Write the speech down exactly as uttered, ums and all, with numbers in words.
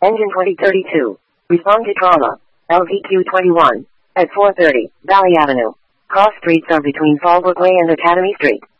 Engine twenty thirty-two. Respond to trauma. L V Q twenty-one. At four thirty, Valley Avenue. Cross streets are between Fallbrook Way and Academy Street.